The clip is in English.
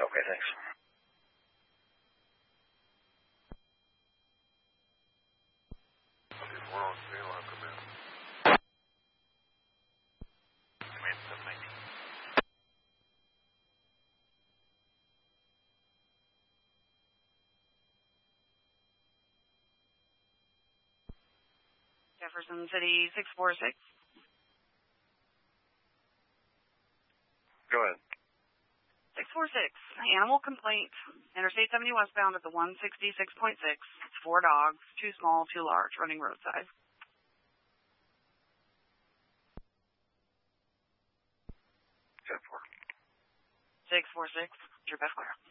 Okay, thanks. We're on scale. I'll come in. Command 719. Jefferson City 646. Go ahead. 646. Animal complaint. Interstate 70 westbound at the 166.6. 4 dogs, 2 small, 2 large, running roadside. 10-4. 646. Your best clear.